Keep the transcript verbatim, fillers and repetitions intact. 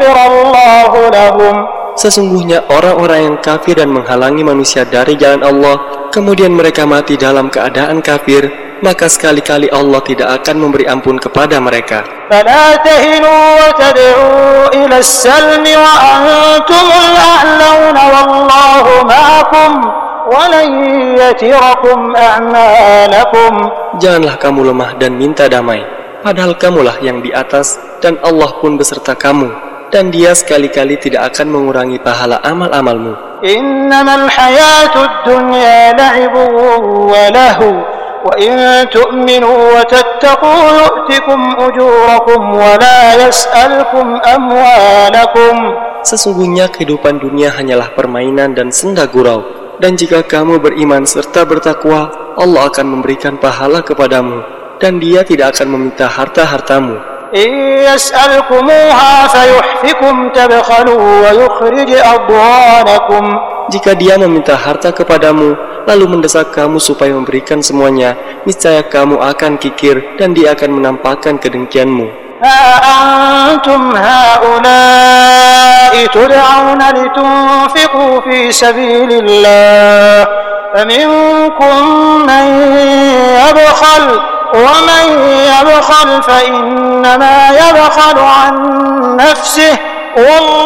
يغفر الله لهم. Sesungguhnya orang-orang yang kafir dan menghalangi manusia dari jalan Allah, kemudian mereka mati dalam keadaan kafir, maka sekali-kali Allah tidak akan memberi ampun kepada mereka. فلا تهنوا وتدعوا إلى السلم وأنتم الأعلون والله معكم ولن يتركم أعمالكم. Janganlah kamu lemah dan minta damai, padahal kamulah yang di atas dan Allah pun beserta kamu, dan Dia sekali-kali tidak akan mengurangi pahala amal-amalmu. إنما الحياة الدنيا لعب ولهو وإن تؤمنوا وتتقوا يؤتكم أجوركم ولا يسألكم أموالكم. Sesungguhnya kehidupan dunia hanyalah permainan dan senda gurau, dan jika kamu beriman serta bertakwa, Allah akan memberikan pahala kepadamu, dan Dia tidak akan meminta harta-hartamu. إن يسألكموها فيحفكم تبخلوا ويخرج أضغانكم. Jika Dia meminta harta kepadamu, lalu mendesak kamu supaya memberikan semuanya, niscaya kamu akan kikir dan Dia akan menampakkan kedengkianmu. ها أنتم هؤلاء تدعون لتنفقوا في سبيل الله فمنكم من يبخل ومن يبخل فإنما يبخل عن نفسه والله